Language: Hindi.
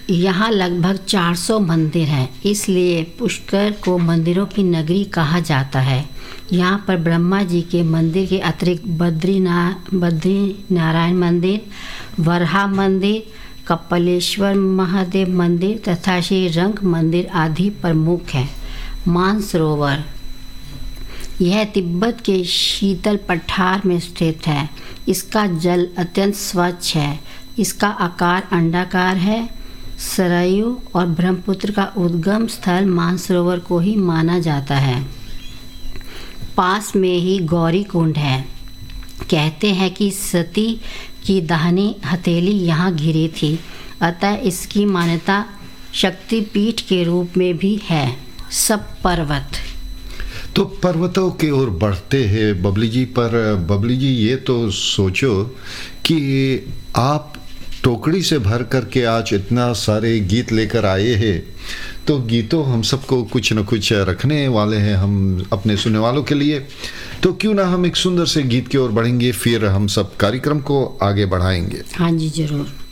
यहाँ लगभग 400 मंदिर हैं, इसलिए पुष्कर को मंदिरों की नगरी कहा जाता है। यहाँ पर ब्रह्मा जी के मंदिर के अतिरिक्त बद्री नारायण मंदिर, वराह मंदिर, कपिलेश्वर महादेव मंदिर तथा श्री रंग मंदिर आदि प्रमुख हैं। मानसरोवर यह तिब्बत के शीतल पठार में स्थित है। इसका जल अत्यंत स्वच्छ है। इसका आकार अंडाकार है। सरयू और ब्रह्मपुत्र का उद्गम स्थल मानसरोवर को ही माना जाता है। पास में ही गौरी कुंड है। कहते हैं कि सती की दाहिनी हथेली यहाँ गिरी थी, अतः इसकी मान्यता शक्तिपीठ के रूप में भी है। सब पर्वत तो पर्वतों की ओर बढ़ते हैं बबली जी। पर बबली जी ये तो सोचो कि आप टोकरी से भर करके आज इतना सारे गीत लेकर आए हैं, तो गीतों हम सबको कुछ न कुछ रखने वाले हैं हम अपने सुनने वालों के लिए। तो क्यों ना हम एक सुंदर से गीत की ओर बढ़ेंगे, फिर हम सब कार्यक्रम को आगे बढ़ाएंगे। हाँ जी, जरूर।